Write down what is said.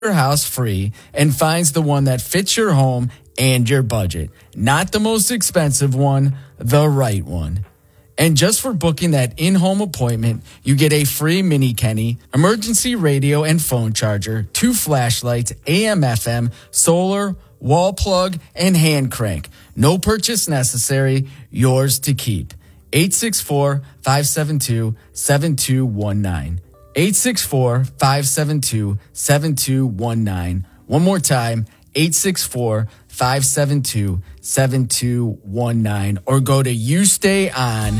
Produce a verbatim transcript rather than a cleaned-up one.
your house free and finds the one that fits your home and your budget. Not the most expensive one, the right one. And just for booking that in-home appointment, you get a free mini Kenny, emergency radio and phone charger, two flashlights, A M F M, solar, wall plug, and hand crank. No purchase necessary, yours to keep. eight six four, five seven two, seven two one nine. eight six four, five seven two, seven two one nine. One more time, eight six four, five seven two, seven two one nine. Or go to you stay on